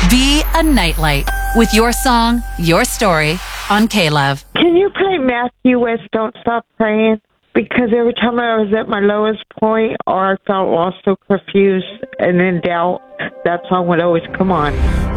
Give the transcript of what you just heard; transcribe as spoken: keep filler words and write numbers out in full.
Be a Nightlight with your song, your story on K-Love. Can you play Matthew West, Don't Stop Praying? Because every time I was at my lowest point or I felt lost or confused and in doubt, that song would always come on.